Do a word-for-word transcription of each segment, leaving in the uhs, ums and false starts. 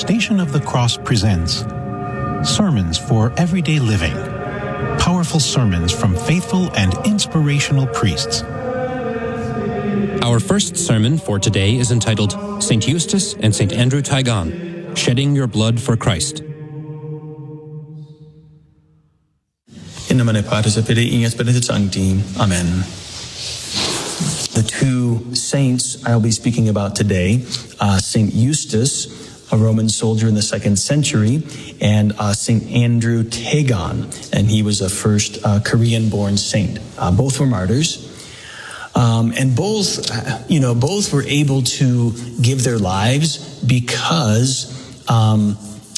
Station of the Cross presents Sermons for Everyday Living. Powerful sermons from faithful and inspirational priests. Our first sermon for today is entitled Saint Eustace and Saint Andrew Taegan, Shedding Your Blood for Christ. In nomine Patris et Filii et Spiritus Sancti. Amen. The two saints I'll be speaking about today, uh, Saint Eustace, a Roman soldier in the second century, and uh, Saint Andrew Taegan, and he was a first uh, Korean-born saint. Uh, both were martyrs. Um, and both, you know, both were able to give their lives because, um,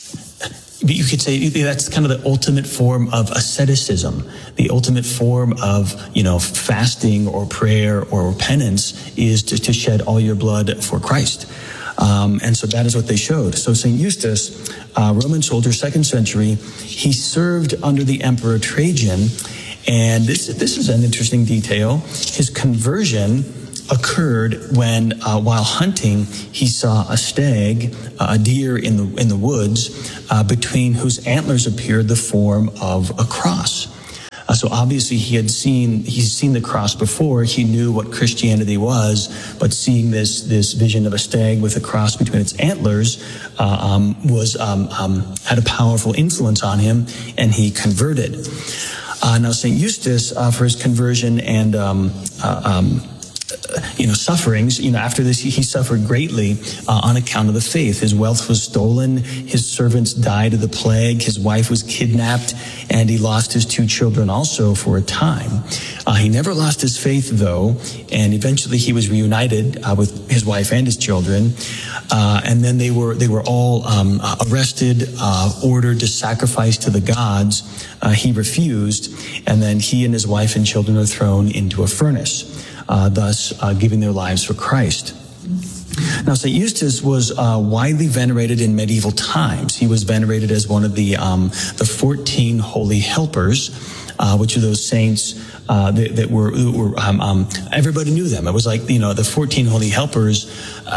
you could say that's kind of the ultimate form of asceticism. The ultimate form of, you know, fasting or prayer or penance is to, to shed all your blood for Christ. Um, and so that is what they showed. So Saint Eustace, uh, Roman soldier, second century, he served under the Emperor Trajan. And this this is an interesting detail. His conversion occurred when, uh, while hunting, he saw a stag, uh, a deer in the in the woods, uh, between whose antlers appeared the form of a cross. Uh, so obviously he had seen he's seen the cross before. He knew what Christianity was, but seeing this this vision of a stag with a cross between its antlers uh, um, was um, um, had a powerful influence on him, and he converted. Uh, now, Saint Eustace, uh, for his conversion and, um, uh, um, you know, sufferings, you know, after this, he, he suffered greatly uh, on account of the faith. His wealth was stolen. His servants died of the plague. His wife was kidnapped, and he lost his two children also for a time. Uh, he never lost his faith, though, and eventually he was reunited uh, with his wife and his children. Uh, and then they were they were all um, arrested, uh, ordered to sacrifice to the gods. Uh, he refused, and then he and his wife and children were thrown into a furnace, uh, thus uh, giving their lives for Christ. Now, Saint Eustace was uh, widely venerated in medieval times. He was venerated as one of the um, the fourteen holy helpers, uh, which are those saints uh, that, that were, were um, um, everybody knew them. It was like, you know, the fourteen holy helpers. Uh,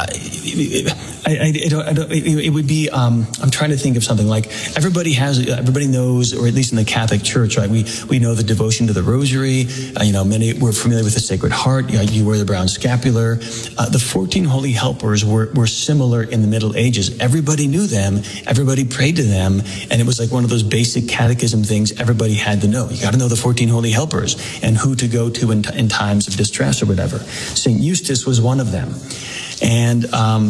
I, I, I don't, I don't, it would be, um, I'm trying to think of something like everybody has, everybody knows, or at least in the Catholic Church, right? We, we know the devotion to the Rosary. Uh, you know, many, we're familiar with the Sacred Heart. You know, you wear the brown scapular. Uh, the fourteen holy helpers were, were similar in the Middle Ages. Everybody knew them. Everybody prayed to them. And it was like one of those basic catechism things everybody had to know. You got to know the fourteen holy helpers and who to go to in, t- in times of distress or whatever. Saint Eustace was one of them. And, um,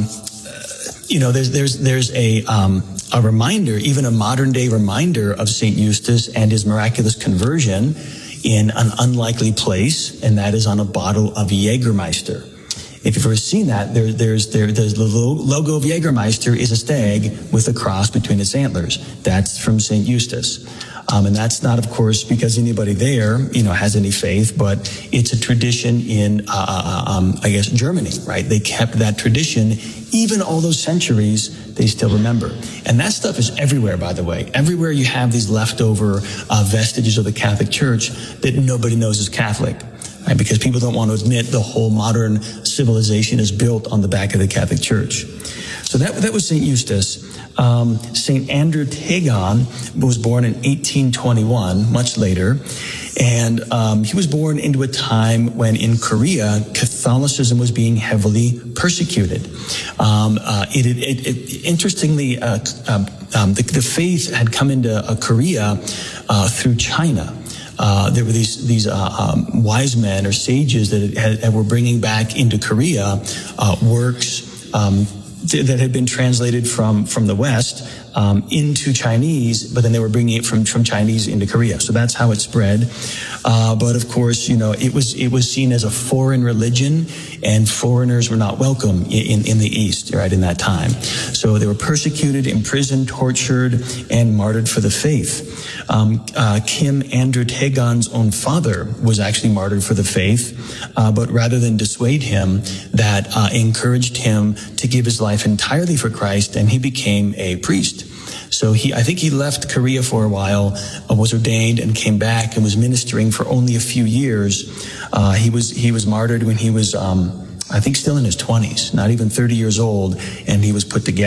you know, there's, there's, there's a, um, a reminder, even a modern day reminder of Saint Eustace and his miraculous conversion in an unlikely place, and that is on a bottle of Jägermeister. If you've ever seen that, there, there's, there, there's the logo of Jägermeister is a stag with a cross between its antlers. That's from Saint Eustace. Um, and that's not, of course, because anybody there, you know, has any faith, but it's a tradition in, uh, um, I guess, Germany, right? They kept that tradition. Even all those centuries, they still remember. And that stuff is everywhere, by the way. Everywhere you have these leftover uh, vestiges of the Catholic Church that nobody knows is Catholic, right? Because people don't want to admit the whole modern civilization is built on the back of the Catholic Church. So that, that was Saint Eustace. Um, Saint Andrew Taegan was born in eighteen twenty-one, much later, and um, he was born into a time when in Korea, Catholicism was being heavily persecuted. Um, uh, it, it, it, interestingly, uh, um, um, the, the faith had come into uh, Korea uh, through China. Uh, there were these these uh, um, wise men or sages that, had, that were bringing back into Korea uh, works um, that had been translated from, from the West um, into Chinese, but then they were bringing it from, from Chinese into Korea. So that's how it spread. Uh, but of course, you know, it was it was seen as a foreign religion, and foreigners were not welcome in, in the East, right, in that time. So they were persecuted, imprisoned, tortured, and martyred for the faith. Um, uh, Kim Andrew Taegan's own father was actually martyred for the faith, uh, but rather than dissuade him, that uh, encouraged him to give his life entirely for Christ, and he became a priest. So he, I think he left Korea for a while, uh, was ordained, and came back and was ministering for only a few years. Uh, he was he was martyred when he was, um, I think, still in his twenties, not even thirty years old, and he was put to death.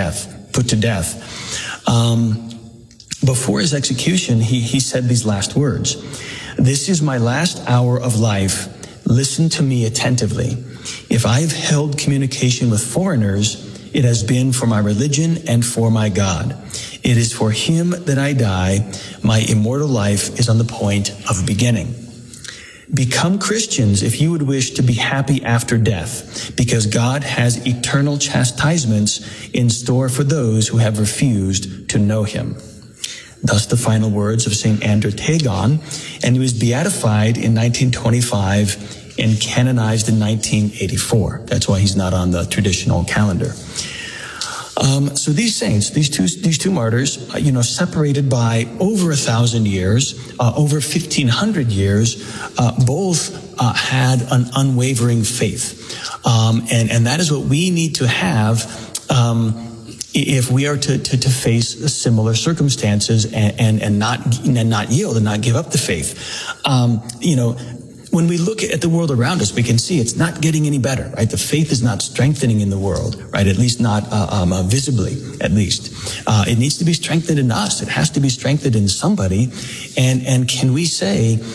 put to death. Um, before his execution, he, he said these last words: "This is my last hour of life. Listen to me attentively. If I have held communication with foreigners, it has been for my religion and for my God. It is for him that I die. My immortal life is on the point of beginning. Become Christians if you would wish to be happy after death, because God has eternal chastisements in store for those who have refused to know him." Thus the final words of Saint Andrew Tagon, and he was beatified in nineteen twenty-five and canonized in nineteen eighty-four. That's why he's not on the traditional calendar. Um, so these saints, these two, these two martyrs, uh, you know, separated by over a thousand years, uh, over fifteen hundred years, uh, both uh, had an unwavering faith, um, and and that is what we need to have um, if we are to, to to face similar circumstances and and, and not and not yield and not give up the faith. Um, you know. When we look at the world around us, we can see it's not getting any better, right? The faith is not strengthening in the world, right? At least not uh, um, uh, visibly, at least. Uh, it needs to be strengthened in us. It has to be strengthened in somebody. And, and can we say